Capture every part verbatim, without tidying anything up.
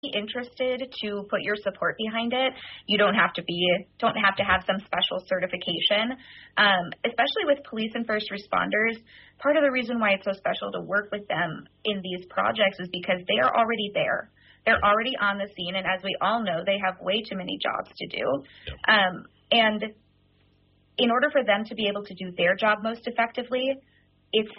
interested to put your support behind it. You don't have to be, don't have to have some special certification, um, especially with police and first responders. Part of the reason why it's so special to work with them in these projects is because they are already there. They're already on the scene, and as we all know, they have way too many jobs to do. Yep. Um, and in order for them to be able to do their job most effectively, it's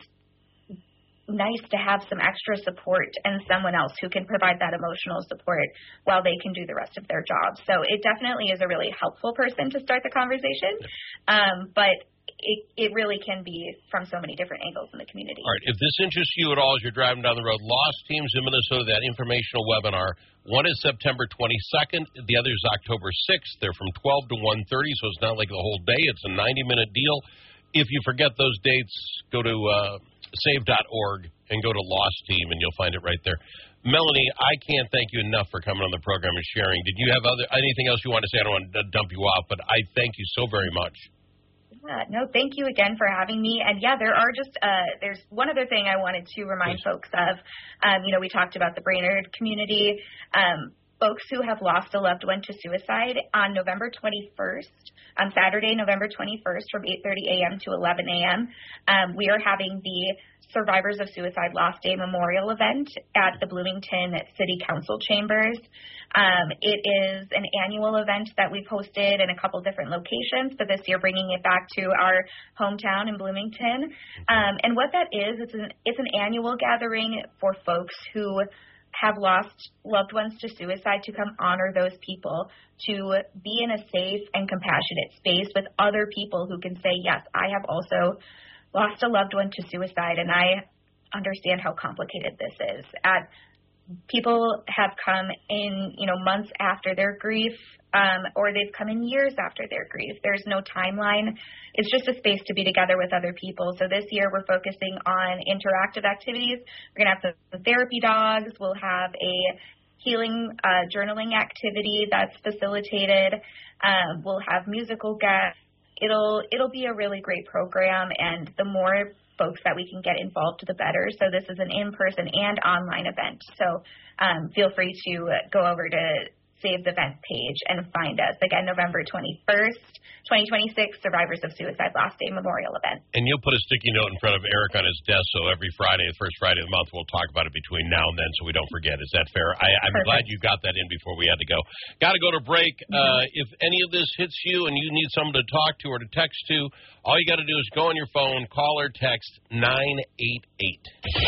nice to have some extra support and someone else who can provide that emotional support while they can do the rest of their job. So it definitely is a really helpful person to start the conversation, um, but it, it really can be from so many different angles in the community. All right. If this interests you at all as you're driving down the road, Lost Teams in Minnesota, that informational webinar, one is September twenty-second, the other is October sixth. They're from twelve to one thirty, so it's not like the whole day. It's a ninety-minute deal. If you forget those dates, go to uh, save dot org and go to Lost Team, and you'll find it right there. Melanie, I can't thank you enough for coming on the program and sharing. Did you have other anything else you want to say? I don't want to dump you off, but I thank you so very much. Yeah, no, thank you again for having me. And, yeah, there are just uh, – there's one other thing I wanted to remind Please. folks of. Um, you know, we talked about the Brainerd community. Um Folks who have lost a loved one to suicide, on November twenty-first, on Saturday, November twenty-first, from eight thirty a.m. to eleven a.m., um, we are having the Survivors of Suicide Lost Day Memorial event at the Bloomington City Council Chambers. Um, it is an annual event that we've hosted in a couple different locations, but this year bringing it back to our hometown in Bloomington. Um, and what that is, it's an, it's an annual gathering for folks who have lost loved ones to suicide, to come honor those people, to be in a safe and compassionate space with other people who can say, yes, I have also lost a loved one to suicide, and I understand how complicated this is. At, people have come in, you know, months after their grief, um, or they've come in years after their grief. There's no timeline. It's just a space to be together with other people. So this year we're focusing on interactive activities. We're going to have the therapy dogs. We'll have a healing uh, journaling activity that's facilitated. Um, we'll have musical guests. It'll it'll be a really great program, and the more folks that we can get involved, the better. So this is an in-person and online event. So um, feel free to go over to Save the Event page and find us. Again, November twenty-first, twenty twenty-six, Survivors of Suicide Lost Day Memorial Event. And you'll put a sticky note in front of Eric on his desk, so every Friday, the first Friday of the month, we'll talk about it between now and then so we don't forget. Is that fair? I, I'm Perfect. glad you got that in before we had to go. Got to go to break. Mm-hmm. Uh, if any of this hits you and you need someone to talk to or to text to, all you got to do is go on your phone, call or text nine eight eight.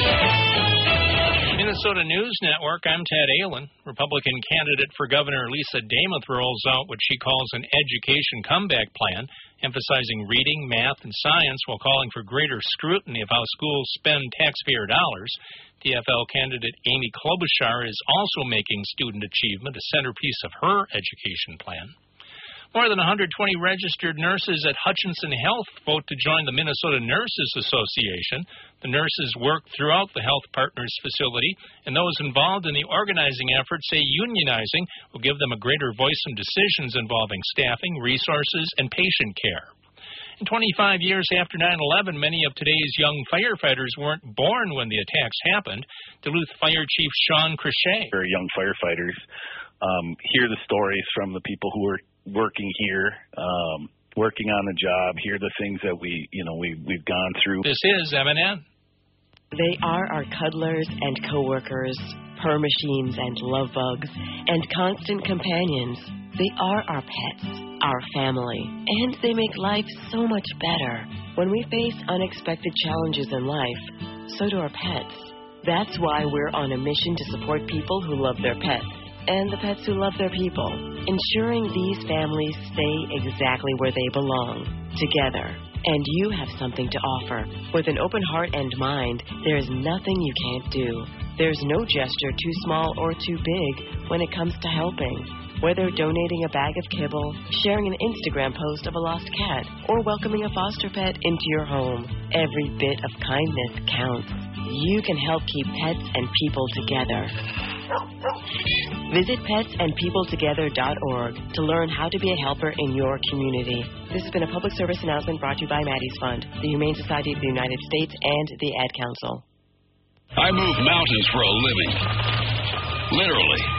Minnesota News Network, I'm Ted Allen. Republican candidate for governor Lisa Demuth rolls out what she calls an education comeback plan, emphasizing reading, math, and science while calling for greater scrutiny of how schools spend taxpayer dollars. T F L candidate Amy Klobuchar is also making student achievement a centerpiece of her education plan. More than one hundred twenty registered nurses at Hutchinson Health vote to join the Minnesota Nurses Association. The nurses work throughout the Health Partners facility, and those involved in the organizing effort say unionizing will give them a greater voice in decisions involving staffing, resources, and patient care. And twenty-five years after nine eleven, many of today's young firefighters weren't born when the attacks happened. Duluth Fire Chief Sean Crochet. Very young firefighters um, hear the stories from the people who were working here, um, working on the job, hear the things that we, you know, we, we've gone through. This is M and N. They are our cuddlers and coworkers, purr machines and love bugs, and constant companions. They are our pets, our family, and they make life so much better. When we face unexpected challenges in life, so do our pets. That's why we're on a mission to support people who love their pets and the pets who love their people, ensuring these families stay exactly where they belong, together. And you have something to offer. With an open heart and mind, there is nothing you can't do. There's no gesture too small or too big when it comes to helping. Whether donating a bag of kibble, sharing an Instagram post of a lost cat, or welcoming a foster pet into your home, every bit of kindness counts. You can help keep pets and people together. Visit pets and people together dot org to learn how to be a helper in your community. This has been a public service announcement brought to you by Maddie's Fund, the Humane Society of the United States, and the Ad Council. I move mountains for a living. Literally.